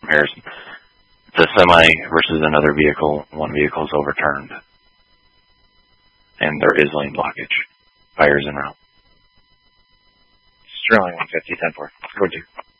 comparison. It's a semi versus another vehicle. One vehicle is overturned. And there is lane blockage. Fires en route. Sterling 150, 10-4. Go to.